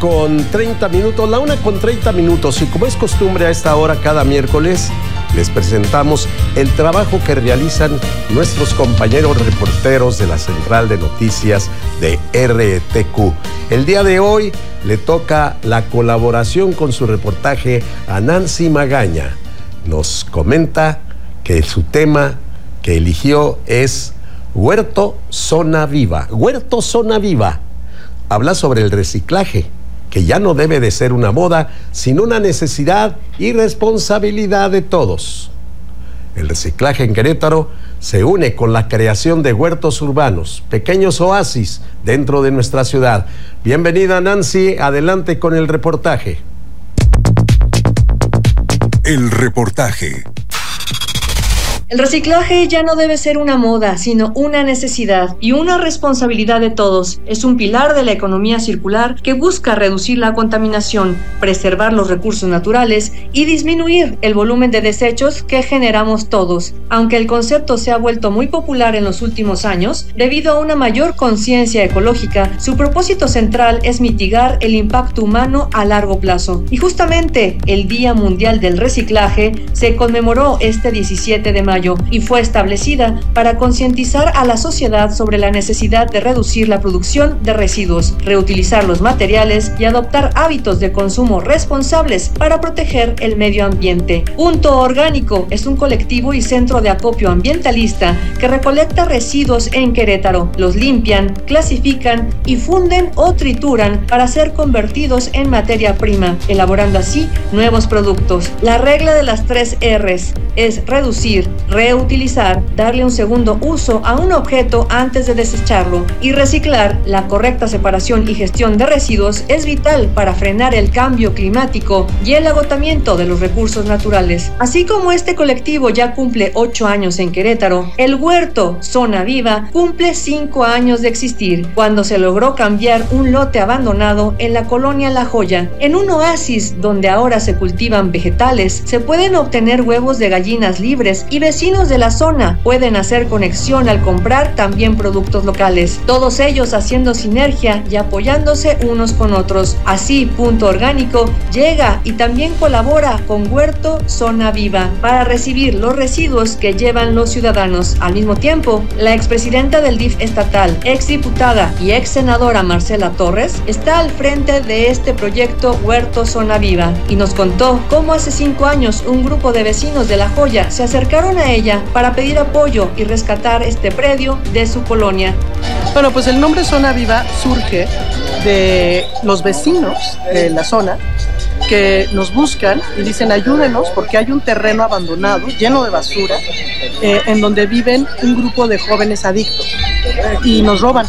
con 30 minutos, la 1:30, y como es costumbre a esta hora cada miércoles, les presentamos el trabajo que realizan nuestros compañeros reporteros de la Central de Noticias de RTQ. El día de hoy le toca la colaboración con su reportaje a Nancy Magaña. Nos comenta que su tema que eligió es Huerto Zona Viva. Huerto Zona Viva habla sobre el reciclaje, que ya no debe de ser una moda, sino una necesidad y responsabilidad de todos. El reciclaje en Querétaro se une con la creación de huertos urbanos, pequeños oasis dentro de nuestra ciudad. Bienvenida, Nancy, adelante con el reportaje. El reportaje. El reciclaje ya no debe ser una moda, sino una necesidad y una responsabilidad de todos. Es un pilar de la economía circular que busca reducir la contaminación, preservar los recursos naturales y disminuir el volumen de desechos que generamos todos. Aunque el concepto se ha vuelto muy popular en los últimos años, debido a una mayor conciencia ecológica, su propósito central es mitigar el impacto humano a largo plazo. Y justamente el Día Mundial del Reciclaje se conmemoró este 17 de mayo y fue establecida para concientizar a la sociedad sobre la necesidad de reducir la producción de residuos, reutilizar los materiales y adoptar hábitos de consumo responsables para proteger el medio ambiente. Punto Orgánico es un colectivo y centro de acopio ambientalista que recolecta residuos en Querétaro, los limpian, clasifican y funden o trituran para ser convertidos en materia prima, elaborando así nuevos productos. La regla de las 3 R's es reducir, reutilizar, darle un segundo uso a un objeto antes de desecharlo y reciclar. La correcta separación y gestión de residuos es vital para frenar el cambio climático y el agotamiento de los recursos naturales. Así como este colectivo ya cumple 8 años en Querétaro, el Huerto Zona Viva cumple 5 años de existir, cuando se logró cambiar un lote abandonado en la colonia La Joya en un oasis donde ahora se cultivan vegetales, se pueden obtener huevos de gallinas libres y vecinos de la zona pueden hacer conexión al comprar también productos locales, todos ellos haciendo sinergia y apoyándose unos con otros. Así, Punto Orgánico llega y también colabora con Huerto Zona Viva para recibir los residuos que llevan los ciudadanos. Al mismo tiempo, la expresidenta del DIF estatal, exdiputada y ex senadora Marcela Torres está al frente de este proyecto Huerto Zona Viva y nos contó cómo hace 5 años un grupo de vecinos de La Joya se acercaron a ella para pedir apoyo y rescatar este predio de su colonia. Bueno, pues el nombre Zona Viva surge de los vecinos de la zona que nos buscan y dicen ayúdenos porque hay un terreno abandonado lleno de basura en donde viven un grupo de jóvenes adictos y nos roban.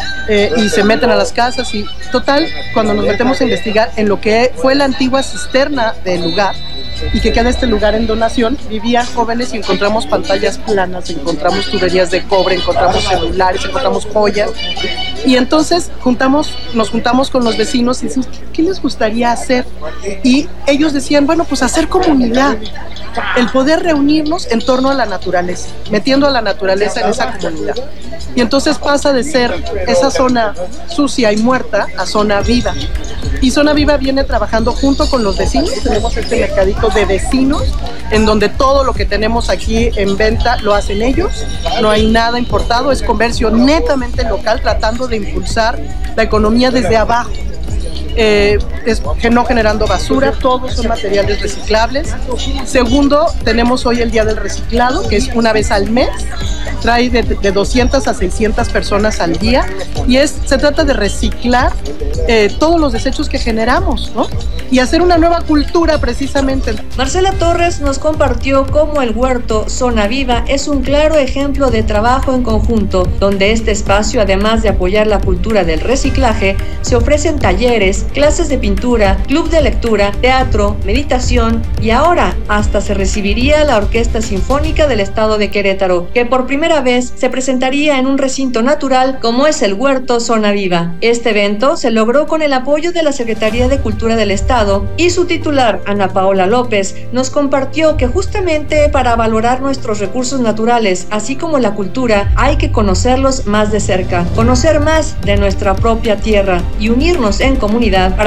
Y se meten a las casas y total, cuando nos metemos a investigar en lo que fue la antigua cisterna del lugar y que queda este lugar en donación, vivían jóvenes y encontramos pantallas planas, encontramos tuberías de cobre, encontramos celulares, encontramos joyas y entonces nos juntamos con los vecinos y decimos, ¿qué les gustaría hacer? Y ellos decían, bueno, pues hacer comunidad, el poder reunirnos en torno a la naturaleza, metiendo a la naturaleza en esa comunidad. Y entonces pasa de ser esa zona sucia y muerta a zona viva. Y Zona Viva viene trabajando junto con los vecinos. Tenemos este mercadito de vecinos en donde todo lo que tenemos aquí en venta lo hacen ellos. No hay nada importado, es comercio netamente local tratando de impulsar la economía desde abajo. No generando basura, todos son materiales reciclables. Segundo, tenemos hoy el Día del Reciclado, que es una vez al mes, trae de 200 a 600 personas al día y se trata de reciclar todos los desechos que generamos, ¿no? Y hacer una nueva cultura precisamente. Marcela Torres nos compartió cómo el Huerto Zona Viva es un claro ejemplo de trabajo en conjunto, donde este espacio, además de apoyar la cultura del reciclaje, se ofrecen talleres, clases de pintura, club de lectura, teatro, meditación y ahora hasta se recibiría la Orquesta Sinfónica del Estado de Querétaro, que por primera vez se presentaría en un recinto natural como es el Huerto Zona Viva. Este evento se logró con el apoyo de la Secretaría de Cultura del Estado y su titular, Ana Paola López, nos compartió que justamente para valorar nuestros recursos naturales, así como la cultura, hay que conocerlos más de cerca, conocer más de nuestra propia tierra y unirnos en comunidad para